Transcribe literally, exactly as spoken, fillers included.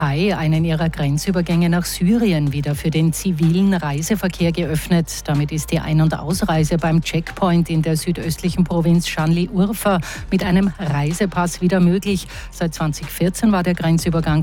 Hai einen ihrer Grenzübergänge nach Syrien wieder für den zivilen Reiseverkehr geöffnet. Damit ist die Ein- und Ausreise beim Checkpoint in der südöstlichen Provinz Schanli Urfa mit einem Reisepass wieder möglich. Seit zwanzig vierzehn war der Grenzübergang